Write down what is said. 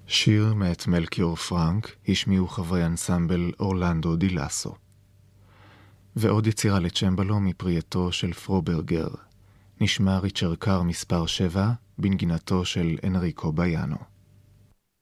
שיר מאת מלכיאור פרנק השמיעו חברי אנסמבל אורלנדו דילאסו. ועוד יצירה לצ'מבלו מפרייתו של פרוברגר. נשמע ריצ'רד קאר מספר 7 בנגינתו של אנריקו ביאנו.